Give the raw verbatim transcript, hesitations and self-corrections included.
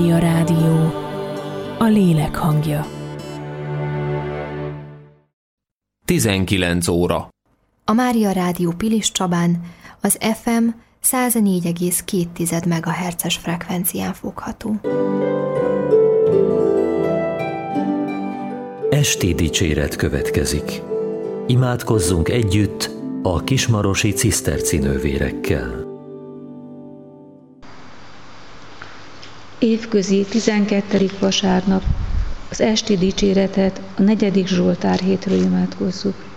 A rádió, a lélek hangja. tizenkilenc óra. A Mária Rádió Pilis Csabán az ef em száz négy egész két megahertzes frekvencián fogható. Esti dicséret következik. Imádkozzunk együtt a kismarosi cisztercinővérekkel. Évközi tizenkettedik vasárnap az esti dicséretet a negyedik Zsoltár hétről imádkozzuk.